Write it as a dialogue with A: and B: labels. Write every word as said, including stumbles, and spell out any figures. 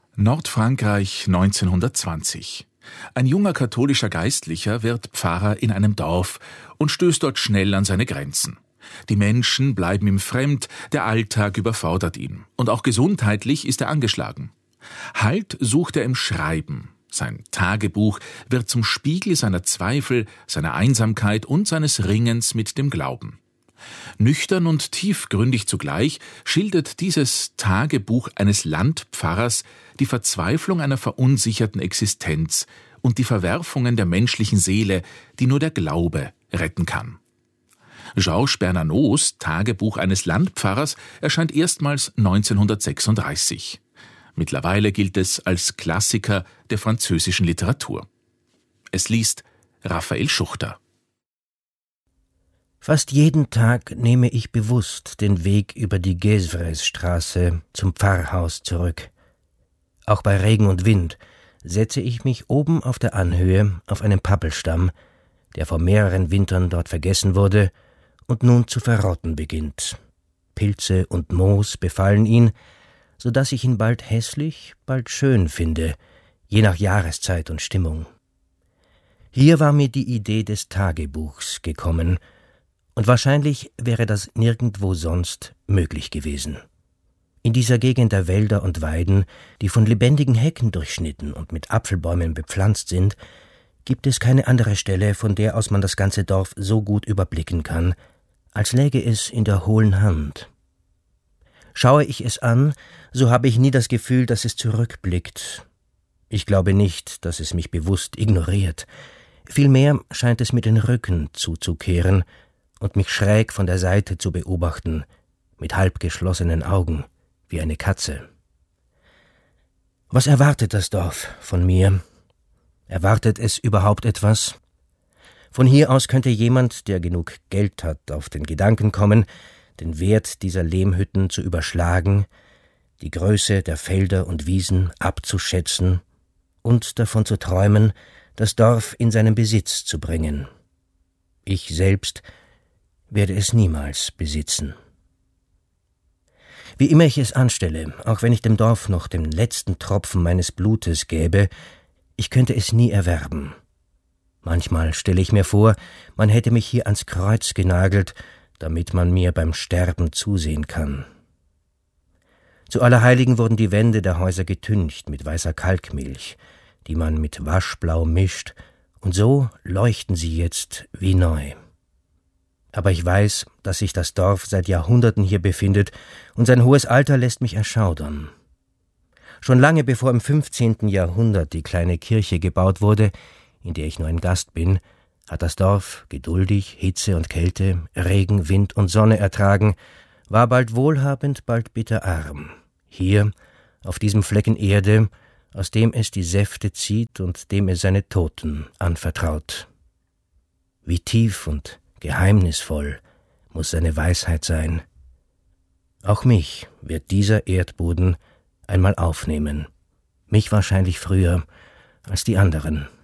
A: Nordfrankreich neunzehnhundertzwanzig. Ein junger katholischer Geistlicher wird Pfarrer in einem Dorf und stößt dort schnell an seine Grenzen. Die Menschen bleiben ihm fremd, der Alltag überfordert ihn. Und auch gesundheitlich ist er angeschlagen. Halt sucht er im Schreiben. Sein Tagebuch wird zum Spiegel seiner Zweifel, seiner Einsamkeit und seines Ringens mit dem Glauben. Nüchtern und tiefgründig zugleich schildert dieses Tagebuch eines Landpfarrers die Verzweiflung einer verunsicherten Existenz und die Verwerfungen der menschlichen Seele, die nur der Glaube retten kann. Georges Bernanots Tagebuch eines Landpfarrers erscheint erstmals neunzehnhundertsechsunddreißig. Mittlerweile gilt es als Klassiker der französischen Literatur. Es liest Raphael Schuchter.
B: Fast jeden Tag nehme ich bewusst den Weg über die Gévresstraße zum Pfarrhaus zurück. Auch bei Regen und Wind setze ich mich oben auf der Anhöhe auf einen Pappelstamm, der vor mehreren Wintern dort vergessen wurde und nun zu verrotten beginnt. Pilze und Moos befallen ihn, so dass ich ihn bald hässlich, bald schön finde, je nach Jahreszeit und Stimmung. Hier war mir die Idee des Tagebuchs gekommen, und wahrscheinlich wäre das nirgendwo sonst möglich gewesen. In dieser Gegend der Wälder und Weiden, die von lebendigen Hecken durchschnitten und mit Apfelbäumen bepflanzt sind, gibt es keine andere Stelle, von der aus man das ganze Dorf so gut überblicken kann, als läge es in der hohlen Hand. Schaue ich es an, so habe ich nie das Gefühl, dass es zurückblickt. Ich glaube nicht, dass es mich bewusst ignoriert. Vielmehr scheint es mir den Rücken zuzukehren und mich schräg von der Seite zu beobachten, mit halb geschlossenen Augen, wie eine Katze. Was erwartet das Dorf von mir? Erwartet es überhaupt etwas? Von hier aus könnte jemand, der genug Geld hat, auf den Gedanken kommen, den Wert dieser Lehmhütten zu überschlagen, die Größe der Felder und Wiesen abzuschätzen und davon zu träumen, das Dorf in seinen Besitz zu bringen. Ich selbst werde es niemals besitzen. Wie immer ich es anstelle, auch wenn ich dem Dorf noch den letzten Tropfen meines Blutes gäbe, ich könnte es nie erwerben. Manchmal stelle ich mir vor, man hätte mich hier ans Kreuz genagelt, damit man mir beim Sterben zusehen kann. Zu Allerheiligen wurden die Wände der Häuser getüncht mit weißer Kalkmilch, die man mit Waschblau mischt, und so leuchten sie jetzt wie neu. Aber ich weiß, dass sich das Dorf seit Jahrhunderten hier befindet, und sein hohes Alter lässt mich erschaudern. Schon lange bevor im fünfzehnten Jahrhundert die kleine Kirche gebaut wurde, in der ich nur ein Gast bin, hat das Dorf geduldig Hitze und Kälte, Regen, Wind und Sonne ertragen, war bald wohlhabend, bald bitterarm. Hier, auf diesem Flecken Erde, aus dem es die Säfte zieht und dem es seine Toten anvertraut. Wie tief und geheimnisvoll muss seine Weisheit sein. Auch mich wird dieser Erdboden einmal aufnehmen, mich wahrscheinlich früher als die anderen.